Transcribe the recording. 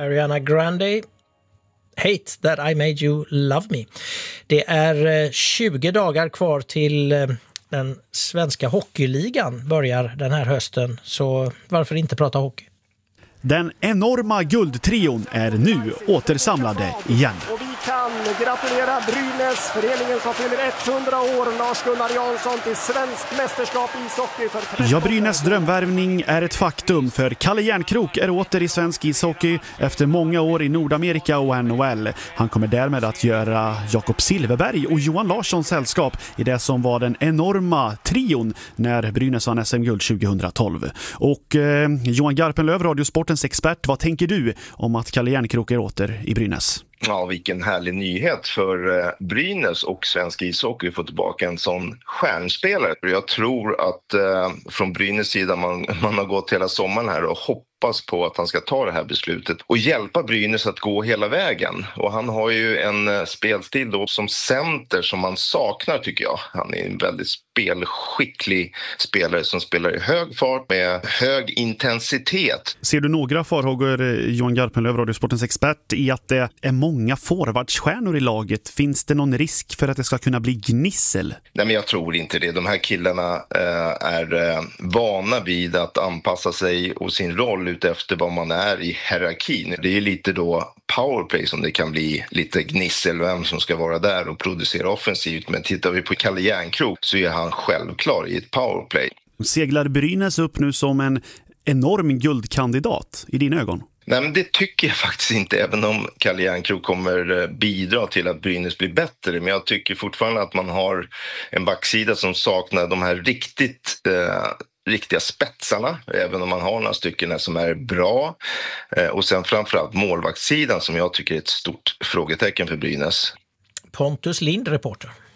Ariana Grande, Hate That I Made You Love Me. Det är 20 dagar kvar till den svenska hockeyligan börjar den här hösten. Så varför inte prata hockey? Den enorma guldtrion är nu återsamlade igen. Och vi kan gratulera Brynäs, föreningen som fyller 100 år, Lars-Gunnar Jansson, till svensk mästerskap i ishockey för 13 Ja, Brynäs drömvärvning är ett faktum, för Kalle Järnkrok är åter i svensk ishockey efter många år i Nordamerika och NHL. Han kommer därmed att göra Jakob Silverberg och Johan Larsson sällskap i det som var den enorma trion när Brynäs vann SM-guld 2012. Och Johan Garpenlöv, Radiosportens expert, vad tänker du om att Kalle Järnkrok är åter i Brynäs? Ja, vilken härlig nyhet för Brynäs och svensk ishockey få tillbaka en sån stjärnspelare. Jag tror att från Brynäs sida man har gått hela sommaren här och hoppas på att han ska ta det här beslutet och hjälpa Brynäs att gå hela vägen. Och han har ju en spelstil då som center som man saknar, tycker jag. Han är en väldigt spelskicklig spelare som spelar i hög fart med hög intensitet. Ser du några farhågor, Johan Garpenlöv, Radiosportens expert, i att det är många forwardsstjärnor i laget? Finns det någon risk för att det ska kunna bli gnissel? Nej, men jag tror inte det. De här killarna är vana vid att anpassa sig och sin roll ut efter vad man är i hierarkin. Det är lite då powerplay som det kan bli lite gnissel, vem som ska vara där och producera offensivt. Men tittar vi på Kalle Järnkrok så är han självklar i ett powerplay. Seglar Brynäs upp nu som en enorm guldkandidat i dina ögon? Nej, men det tycker jag faktiskt inte, även om Kalle Järnkrok kommer bidra till att Brynäs blir bättre. Men jag tycker fortfarande att man har en backsida som saknar de här riktiga spetsarna, även om man har några stycken som är bra. Och sen framförallt målvaktssidan som jag tycker är ett stort frågetecken för Brynäs. Pontus Lind, reporter.